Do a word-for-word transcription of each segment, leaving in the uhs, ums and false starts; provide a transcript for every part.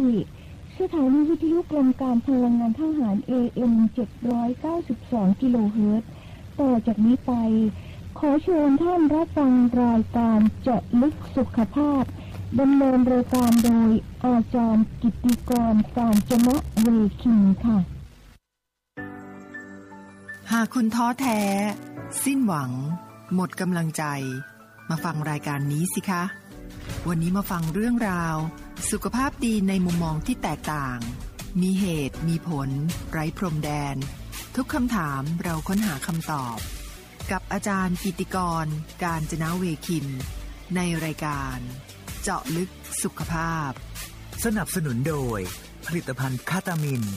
ที่สถานีวิทยุกรมการพลังงานทหาร เอ เอ็ม เจ็ดร้อยเก้าสิบสอง กิโลเฮิรตซ์ต่อจากนี้ไปขอเชิญท่านรับฟังรายการเจาะลึกสุขภาพดำเนินรายการโดยอาจารย์กิตติกร กาญจนเวคินค่ะหากคุณท้อแท้สิ้นหวังหมดกำลังใจมาฟังรายการนี้สิคะวันนี้มาฟังเรื่องราวสุขภาพดีในมุมมองที่แตกต่างมีเหตุมีผลไร้พรมแดนทุกคำถามเราค้นหาคำตอบกับอาจารย์กิตติกร กาญจนเวคินในรายการเจาะลึกสุขภาพสนับสนุนโดยผลิตภัณฑ์คาตามิน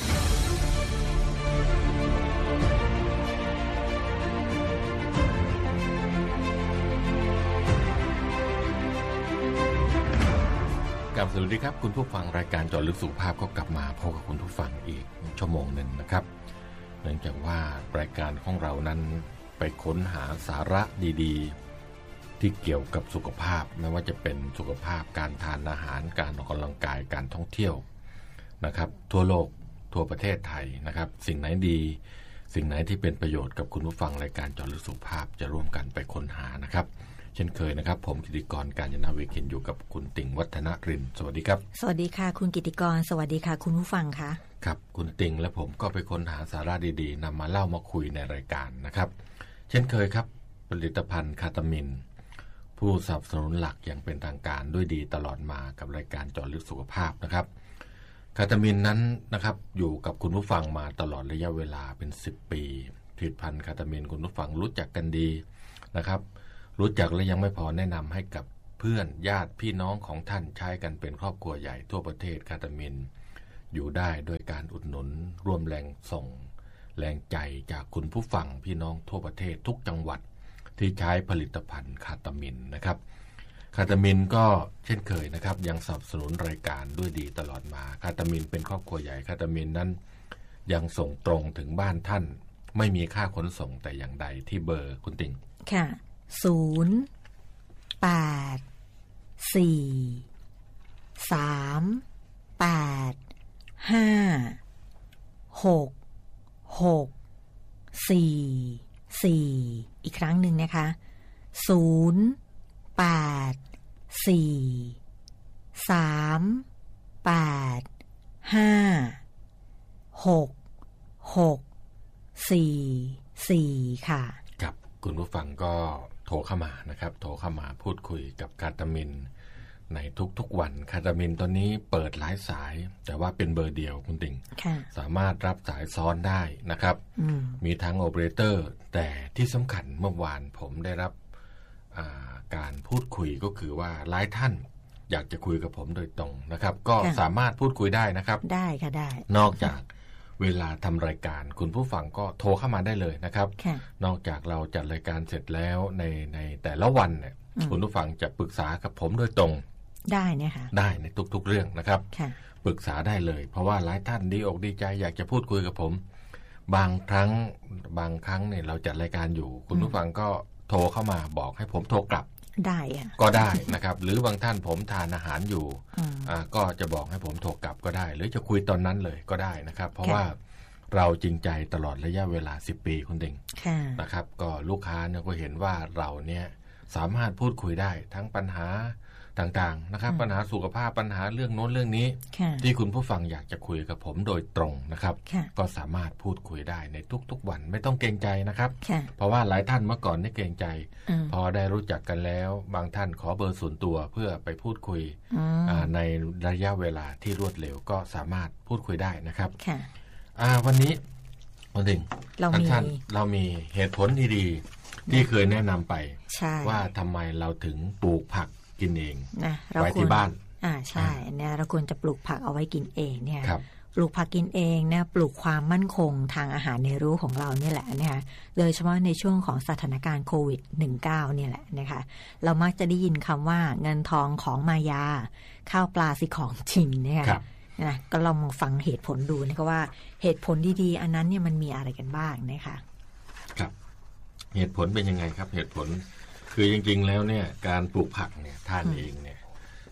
กับสวัสดีครับคุณผู้ฟังรายการเจาะลึกสุขภาพก็กลับมาพบกับคุณผู้ฟังอีกชั่วโมงหนึ่งนะครับเนื่องจากว่ารายการของเรานั้นไปค้นหาสาระดีๆที่เกี่ยวกับสุขภาพไม่ว่าจะเป็นสุขภาพการทานอาหารการออกกำลังกายการท่องเที่ยวนะครับทั่วโลกทั่วประเทศไทยนะครับสิ่งไหนดีสิ่งไหนที่เป็นประโยชน์กับคุณผู้ฟังรายการเจาะลึกสุขภาพจะร่วมกันไปค้นหานะครับเช่นเคยนะครับผมกิตติกร กาญจนเวคินอยู่กับคุณติ่งวัฒนรินทร์สวัสดีครับสวัสดีค่ะคุณกิตติกรสวัสดีค่ะคุณผู้ฟังค่ะครับคุณติ่งและผมก็ไปค้นหาสาระดีๆนำมาเล่ามาคุยในรายการนะครับเช่นเคยครับผลิตภัณฑ์คาตามินผู้สนับสนุนหลักอย่างเป็นทางการด้วยดีตลอดมากับรายการเจาะลึกสุขภาพนะครับคาตามินนั้นนะครับอยู่กับคุณผู้ฟังมาตลอดระยะเวลาเป็นสิบปีผลิตภัณฑ์คาตามินคุณผู้ฟังรู้จักกันดีนะครับรู้จักและยังไม่พอแนะนำให้กับเพื่อนญาติพี่น้องของท่านใช้กันเป็นครอบครัวใหญ่ทั่วประเทศคาตามินอยู่ได้โดยการอุดหนุนร่วมแรงส่งแรงใจจากคุณผู้ฟังพี่น้องทั่วประเทศทุกจังหวัดที่ใช้ผลิตภัณฑ์คาตามินนะครับคาตามินก็เช่นเคยนะครับยังสนับสนุนรายการด้วยดีตลอดมาคาตามินเป็นครอบครัวใหญ่คาตามินนั้นยังส่งตรงถึงบ้านท่านไม่มีค่าขนส่งแต่อย่างใดที่เบอร์คุณติ่งค่ะศูนย์แปดสี่สามแปดห้าหกหกสี่สี่อีกครั้งหนึ่งนะคะศูนย์แปดสี่สามแปดห้าหกหกสี่สี่ค่ะครับคุณผู้ฟังก็โทรเข้ามานะครับโทรเข้ามาพูดคุยกับคาตามินในทุกๆวันคาตามินตอนนี้เปิดหลายสายแต่ว่าเป็นเบอร์เดียวคุณติ่งสามารถรับสายซ้อนได้นะครับมมีทั้งโอเปอเรเตอร์แต่ที่สำคัญเมื่อวานผมได้รับการพูดคุยก็คือว่าหลายท่านอยากจะคุยกับผมโดยตรงนะครับก็สามารถพูดคุยได้นะครับได้ค่ะได้นอกจากเวลาทำรายการคุณผู้ฟังก็โทรเข้ามาได้เลยนะครับนอกจากเราจัดรายการเสร็จแล้วในในแต่ละวันเนี่ยคุณผู้ฟังจะปรึกษากับผมโดยตรงได้เนี่ยค่ะได้ในทุกๆเรื่องนะครับปรึกษาได้เลยเพราะว่าหลายท่านดีอกดีใจอยากจะพูดคุยกับผมบางครั้งบางครั้งเนี่ยเราจัดรายการอยู่คุณผู้ฟังก็โทรเข้ามาบอกให้ผมโทรกลับได้อะก็ได้นะครับหรือบางท่านผมทานอาหารอยู่อ่าก็จะบอกให้ผมโทรกลับก็ได้หรือจะคุยตอนนั้นเลยก็ได้นะครับเพราะว่าเราจริงใจตลอดระยะเวลาสิบปีคุณเด้งนะครับก็ลูกค้าเนี่ยก็เห็นว่าเราเนี่ยสามารถพูดคุยได้ทั้งปัญหาต่างๆนะครับปัญหาสุขภาพปัญหาเรื่องโน้นเรื่องนี้ที่คุณผู้ฟังอยากจะคุยกับผมโดยตรงนะครับก็สามารถพูดคุยได้ในทุกๆวันไม่ต้องเกรงใจนะครับเพราะว่าหลายท่านเมื่อก่อนไม่เกรงใจพอได้รู้จักกันแล้วบางท่านขอเบอร์ส่วนตัวเพื่อไปพูดคุยในระยะเวลาที่รวดเร็วก็สามารถพูดคุยได้นะครับวันนี้วันหนึ่งท่านเรามีเหตุผลดีๆที่เคยแนะนำไปว่าทำไมเราถึงปลูกผักกินเองไว้ที่บ้านอ่าใช่เนี่ยเราควรจะปลูกผักเอาไว้กินเองเนี่ยปลูกผักกินเองเนี่ยปลูกความมั่นคงทางอาหารในรู้ของเราเนี่ยแหละนะคะโดยเฉพาะในช่วงของสถานการณ์โควิด สิบเก้า เนี่ยแหละนะคะเรามักจะได้ยินคำว่าเงินทองของมายาข้าวปลาสิของจริงเนี่ยนะก็ลองฟังเหตุผลดูนะคะว่าเหตุผลดีๆอันนั้นเนี่ยมันมีอะไรกันบ้างนะคะครับเหตุผลเป็นยังไงครับเหตุผลคือจริงๆแล้วเนี่ยการปลูกผักเนี่ยทานเองเนี่ย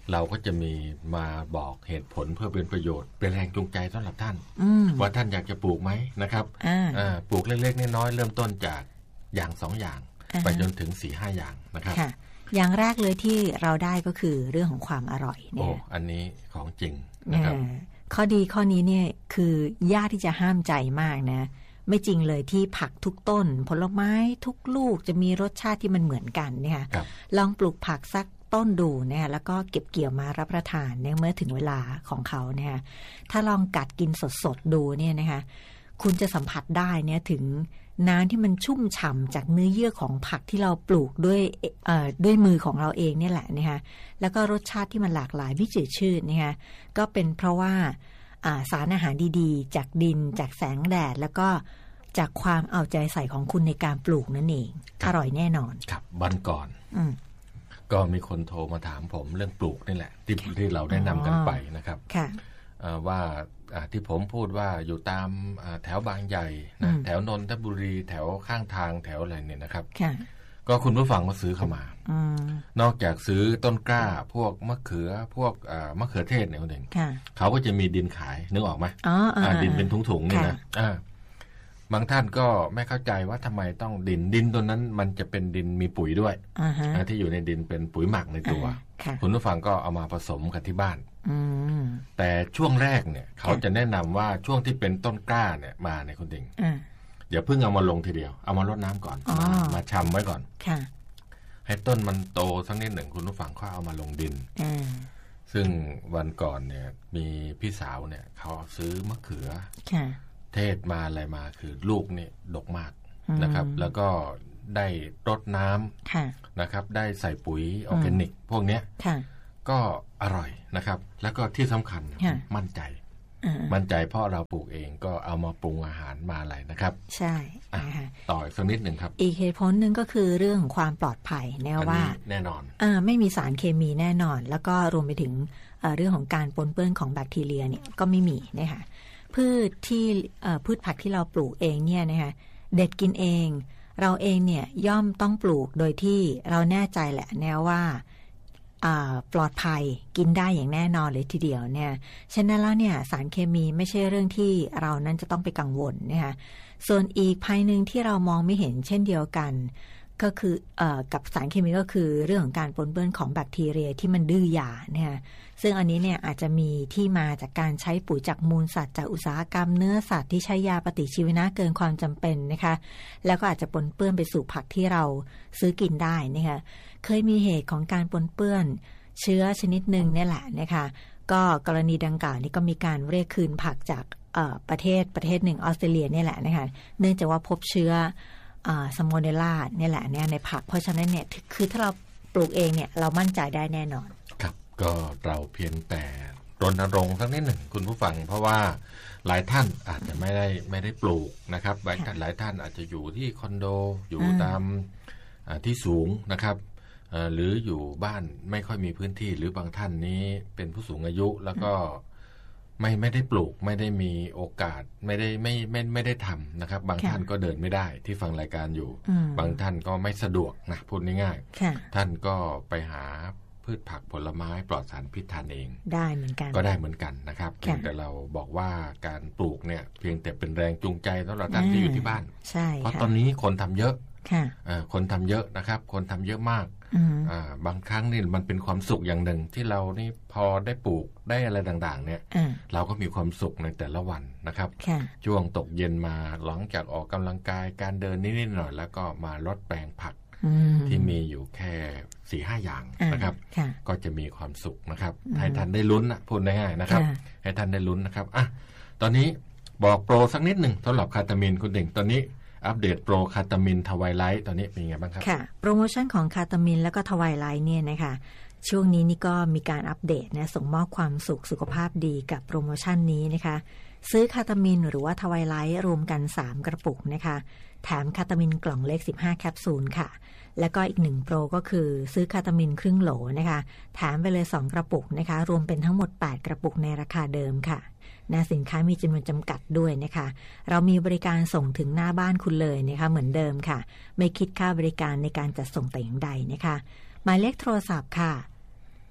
เราก็จะมีมาบอกเหตุผลเพื่อเป็นประโยชน์เป็นแรงจูงใจสำหรับท่านว่าท่านอยากจะปลูกไหมนะครับปลูกเล็กๆน้อยๆเริ่มต้นจากอย่างสองอย่างไปจนถึงสี่ห้าอย่างนะครับอย่างแรกเลยที่เราได้ก็คือเรื่องของความอร่อยเนี่ยโอ้อันนี้ของจริงนะครับข้อดีข้อนี้เนี่ยคือยากที่จะห้ามใจมากนะไม่จริงเลยที่ผักทุกต้นผลไม้ทุกลูกจะมีรสชาติที่มันเหมือนกันเนี่ยลองปลูกผักสักต้นดูเนี่ยแล้วก็เก็บเกี่ยวมารับประทานเนี่ยเมื่อถึงเวลาของเขาเนี่ยถ้าลองกัดกินสดๆดูเนี่ยนะคะคุณจะสัมผัสได้เนี่ยถึงน้ำที่มันชุ่มฉ่ำจากเนื้อเยื่อของผักที่เราปลูกด้วยเอ่อด้วยมือของเราเองเนี่ยแหละนะคะแล้วก็รสชาติที่มันหลากหลายไม่จืดชืดนะคะก็เป็นเพราะว่าสารอาหารดีๆจากดินจากแสงแดดแล้วก็จากความเอาใจใส่ของคุณในการปลูกนั่นเองอร่อยแน่นอนครับวันก่อนก็มีคนโทรมาถามผมเรื่องปลูกนี่แหละที่ที่เราได้นำกันไปนะครับว่าที่ผมพูดว่าอยู่ตามแถวบางใหญ่นะแถวนนทบุรีแถวข้างทางแถวอะไรเนี่ยนะครับก็คุณผู้ฟังก็ซื้อเข้ามานอกจากซื้อต้นกล้าพวกมะเขือพวกมะเขือเทศเนี่ยคนหนึ่งเขาก็จะมีดินขายนึกออกไหมดินเป็นถุงๆนี่นะบางท่านก็ไม่เข้าใจว่าทำไมต้องดินดินตัวนั้นมันจะเป็นดินมีปุ๋ยด้วยที่อยู่ในดินเป็นปุ๋ยหมักในตัวคุณผู้ฟังก็เอามาผสมกันที่บ้านแต่ช่วงแรกเนี่ยเขาจะแนะนำว่าช่วงที่เป็นต้นกล้าเนี่ยมาในคุณติงอย่าเพิ่งเอามาลงทีเดียวเอามารดน้ำก่อนมาชำไว้ก่อนให้ต้นมันโตสักนิดหนึ่งคุณผู้ฟังก็เอามาลงดินซึ่งวันก่อนเนี่ยมีพี่สาวเนี่ยเขาซื้อมะเขือเทศมาอะไรมาคือลูกนี่ดกมากนะครับแล้วก็ได้รดน้ำนะครับได้ใส่ปุ๋ยออร์แกนิกพวกเนี้ยก็อร่อยนะครับแล้วก็ที่สำคัญมั่นใจมั่นใจเพราะเราปลูกเองก็เอามาปรุงอาหารมาอะไรนะครับใช่ต่ออีกสักนิดหนึ่งครับอีกเหตุผลหนึ่งก็คือเรื่องของความปลอดภัยแน่ว่าแน่นอนอ่าไม่มีสารเคมีแน่นอนแล้วก็รวมไปถึงเรื่องของการปนเปื้อนของแบคทีเรียเนี่ยก็ไม่มีนะคะพืชที่พืชผักที่เราปลูกเองเนี่ยนะคะเด็ดกินเองเราเองเนี่ยย่อมต้องปลูกโดยที่เราแน่ใจแหละแน่ว่าปลอดภัยกินได้อย่างแน่นอนเลยทีเดียวเนี่ยฉะนั้นแล้วเนี่ยสารเคมีไม่ใช่เรื่องที่เรานั้นจะต้องไปกังวลนะคะส่วนอีกภัยหนึ่งที่เรามองไม่เห็นเช่นเดียวกันก็คือเอ่อกับสารเคมีก็คือเรื่องของการปนเปื้อนของแบคทีเรียที่มันดื้อยาเนี่ยซึ่งอันนี้เนี่ยอาจจะมีที่มาจากการใช้ปุ๋ยจากมูลสัตว์จากอุตสาหกรรมเนื้อสัตว์ที่ใช้ยาปฏิชีวนะเกินความจำเป็นนะคะแล้วก็อาจจะปนเปื้อนไปสู่ผักที่เราซื้อกินได้นะคะเคยมีเหตุของการปนเปื้อนเชื้อชนิดหนึ่งนี่แหละนะคะก็กรณีดังกล่าวนี้ก็มีการเรียกคืนผักจากประเทศประเทศหนึ่งออสเตรเลียนี่แหละนะคะเนื่องจากว่าพบเชื้อซาโมเนลลาเนี่ยแหละเนี่ยในผักเพราะฉะนั้นเนี่ยคือถ้าเราปลูกเองเนี่ยเรามั่นใจได้แน่นอนครับก็เราเพียงแต่รณรงค์สักนิดหนึ่งคุณผู้ฟังเพราะว่าหลายท่านอาจจะไม่ได้ไม่ได้ปลูกนะครับหลายท่านหลายท่านอาจจะอยู่ที่คอนโดอยู่ตามที่สูงนะครับหรืออยู่บ้านไม่ค่อยมีพื้นที่หรือบางท่านนี้เป็นผู้สูงอายุแล้วก็ไม่ไม่ได้ปลูกไม่ได้มีโอกาสไม่ได้ไม่ไม่ไม่ได้ทำนะครับบางท่านก็เดินไม่ได้ที่ฟังรายการอยู่บางท่านก็ไม่สะดวกนะพูดง่ายๆท่านก็ไปหาพืชผักผลไม้ปลอดสารพิษทานเองได้เหมือนกันก็ได้เหมือนกันนะครับเพียงแต่เราบอกว่าการปลูกเนี่ยเพียงแต่เป็นแรงจูงใจสำหรับท่านที่อยู่ที่บ้านเพราะตอนนี้คนทำเยอะคนทำเยอะนะครับคนทำเยอะมากบางครั้งนี่มันเป็นความสุขอย่างหนึ่งที่เรานี่พอได้ปลูกได้อะไรต่างๆเนี่ยเราก็มีความสุขในแต่ละวันนะครับช่วงตกเย็นมาหลังจากออกกำลังกายการเดินนิดๆหน่อยแล้วก็มาลดแปลงผักที่มีอยู่แค่สี่ห้าอย่างนะครับก็จะมีความสุขนะครับให้ท่านได้ลุ้นนะพูดง่ายๆนะครับให้ท่านได้ลุ้นนะครับอ่ะตอนนี้บอกโปรสักนิดหนึ่งสำหรับคาตามินคุณเด่งตอนนี้อัปเดตโปรคาตามินทวายไลท์ตอนนี้เป็นยังไงบ้างครับค่ะโปรโมชั่นของคาตามินแล้วก็ทวายไลท์เนี่ยนะคะช่วงนี้นี่ก็มีการอัปเดตนะส่งมอบความสุขสุขภาพดีกับโปรโมชั่นนี้นะคะซื้อคาตามินหรือว่าทวายไลท์รวมกันสามกระปุกนะคะแถมคาตามินกล่องเล็กสิบห้าแคปซูลค่ะแล้วก็อีกหนึ่งโปรก็คือซื้อคาตามินครึ่งโหลนะคะแถมไปเลยสองกระปุกนะคะรวมเป็นทั้งหมดแปดกระปุกในราคาเดิมค่ะนะสินค้ามีจำนวนจำกัดด้วยนะคะเรามีบริการส่งถึงหน้าบ้านคุณเลยนะคะเหมือนเดิมค่ะไม่คิดค่าบริการในการจัดส่งแต่อย่างใดนะคะหมายเลขโทรศัพท์ค่ะ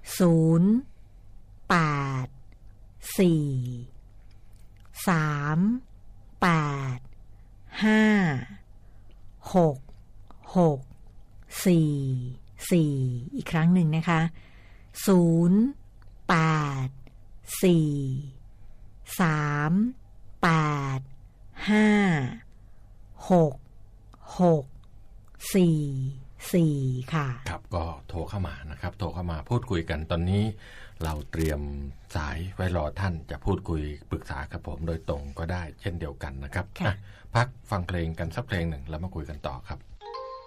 ศูนย์แปดสี่สามแปดห้าหกหกสี่สี่อีกครั้งหนึ่งนะคะศูนย์แปดสี่สามแปดห้าหกหกสี่สี่ค่ะครับก็โทรเข้ามานะครับโทรเข้ามาพูดคุยกันตอนนี้เราเตรียมสายไว้รอท่านจะพูดคุยปรึกษากับผมโดยตรงก็ได้เช่นเดียวกันนะครับพักฟังเพลงกันสักเพลงหนึ่งแล้วมาคุยกันต่อครับ